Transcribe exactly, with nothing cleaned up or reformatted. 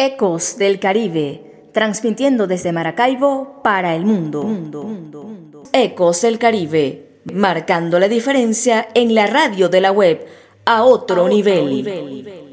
Ecos del Caribe, transmitiendo desde Maracaibo para el mundo. mundo, mundo, mundo. Ecos del Caribe, marcando la diferencia en la radio de la web a otro, a otro nivel. nivel.